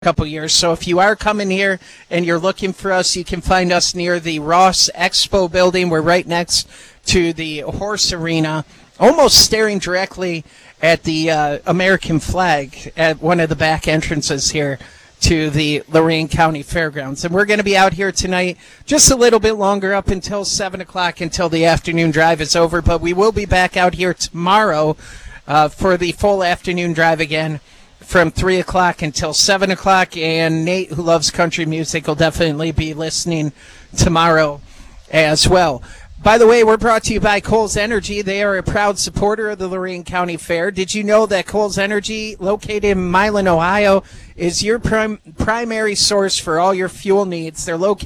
couple years. So if you are coming here and you're looking for us, you can find us near the Ross Expo building. We're right next to the horse arena, almost staring directly at the American flag at one of the back entrances here to the Lorain County Fairgrounds. And we're going to be out here tonight just a little bit longer, up until 7 o'clock, until the afternoon drive is over. But we will be back out here tomorrow for the full afternoon drive again, from 3 o'clock until 7 o'clock. And Nate, who loves country music, will definitely be listening tomorrow as well. By the way, we're brought to you by Kohl's Energy. They are a proud supporter of the Lorain County Fair. Did you know that Kohl's Energy, located in Milan, Ohio, is your primary source for all your fuel needs?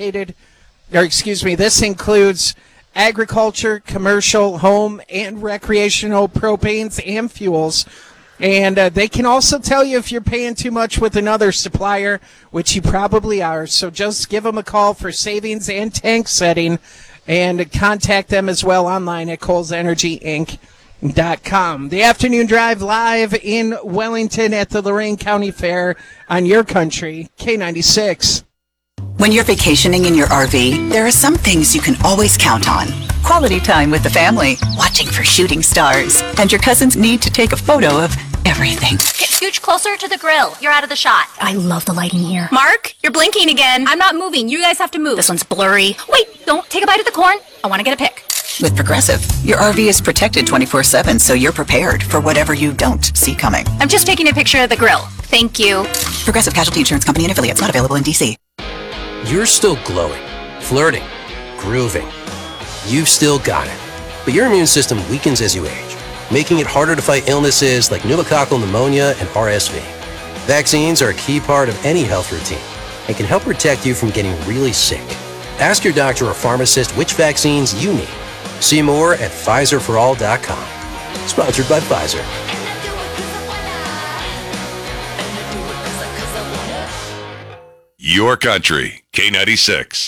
This includes agriculture, commercial, home, and recreational propanes and fuels. And they can also tell you if you're paying too much with another supplier, which you probably are. So just give them a call for savings and tank setting, and contact them as well online at KohlsEnergyInc.com. The afternoon drive live in Wellington at the Lorain County Fair on your country, K96. When you're vacationing in your RV, there are some things you can always count on. Quality time with the family, watching for shooting stars, and your cousin's need to take a photo of everything. Scooch closer to the grill. You're out of the shot. I love the lighting here. Mark, you're blinking again. I'm not moving. You guys have to move. This one's blurry. Wait, don't take a bite of the corn. I want to get a pic. With Progressive, your RV is protected 24/7, so you're prepared for whatever you don't see coming. I'm just taking a picture of the grill. Thank you. Progressive Casualty Insurance Company and affiliates, not available in D.C. You're still glowing, flirting, grooving. You've still got it. But your immune system weakens as you age, making it harder to fight illnesses like pneumococcal pneumonia and RSV. Vaccines are a key part of any health routine and can help protect you from getting really sick. Ask your doctor or pharmacist which vaccines you need. See more at PfizerForAll.com. Sponsored by Pfizer. Your country, K96.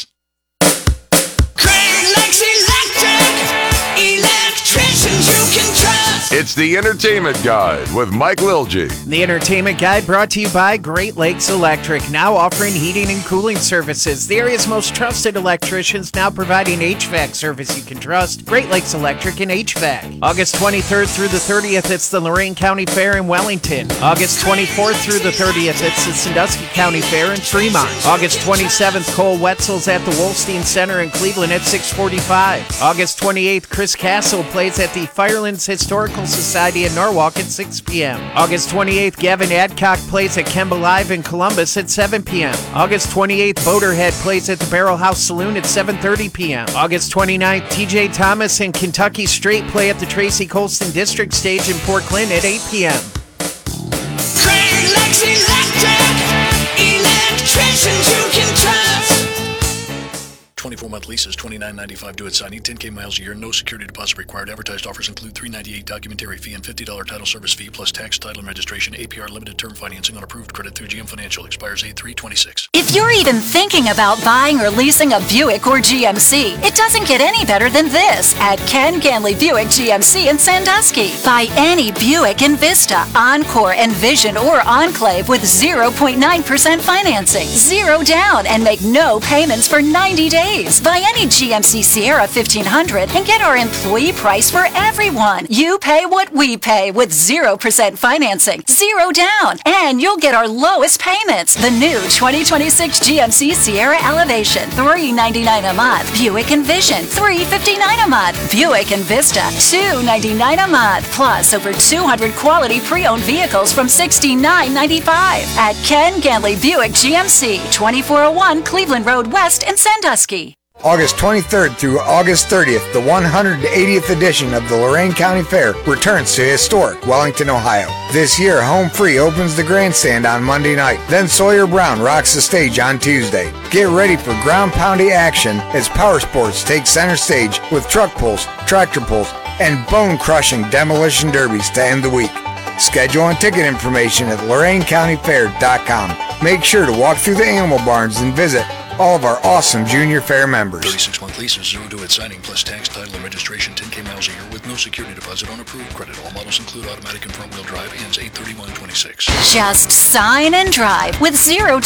Craig Lakes Electric, electricians you can trust. It's the Entertainment Guide with Mike Lilje. The Entertainment Guide brought to you by Great Lakes Electric, now offering heating and cooling services. The area's most trusted electricians, now providing HVAC service you can trust. Great Lakes Electric and HVAC. August 23rd through the 30th, it's the Lorain County Fair in Wellington. August 24th through the 30th, it's the Sandusky County Fair in Fremont. August 27th, Cole Wetzel's at the Wolstein Center in Cleveland at 6:45. August 28th, Chris Castle plays at the Firelands Historical Society in Norwalk at 6 p.m. August 28th, Gavin Adcock plays at Kemba Live in Columbus at 7 p.m. August 28th, Boaterhead plays at the Barrel House Saloon at 7:30 p.m. August 29th, TJ Thomas and Kentucky Straight play at the Tracy Colston District Stage in Port Clinton at 8 p.m. Craig Lakes Electric, electricians you can trust. 24-month leases, $29.95 due at signing, 10K miles a year, no security deposit required. Advertised offers include $398 documentary fee and $50 title service fee, plus tax, title, and registration. APR limited term financing on approved credit through GM Financial. Expires 8/3/26. If you're even thinking about buying or leasing a Buick or GMC, it doesn't get any better than this at Ken Ganley Buick GMC in Sandusky. Buy any Buick in Vista, Encore, Envision, or Enclave with 0.9% financing, 0 down, and make no payments for 90 days. Buy any GMC Sierra 1500 and get our employee price for everyone. You pay what we pay with 0% financing, 0 down, and you'll get our lowest payments. The new 2026 GMC Sierra Elevation, $399 a month. Buick Envision, $359 a month. Buick Envista, $299 a month. Plus over 200 quality pre-owned vehicles from $69.95 at Ken Ganley Buick GMC, 2401 Cleveland Road West in Sandusky. August 23rd through August 30th, the 180th edition of the Lorain County Fair returns to historic Wellington, Ohio. This year, Home Free opens the grandstand on Monday night. Then Sawyer Brown rocks the stage on Tuesday. Get ready for ground-pounding action as Power Sports takes center stage with truck pulls, tractor pulls, and bone-crushing demolition derbies to end the week. Schedule and ticket information at LorainCountyFair.com. Make sure to walk through the animal barns and visit all of our awesome Junior Fair members. 36-month leases, 0 due at signing, plus tax, title, and registration, 10K miles a year with no security deposit on approved credit. All models include automatic and front-wheel drive, ends 8/31/26. Just sign and drive with 0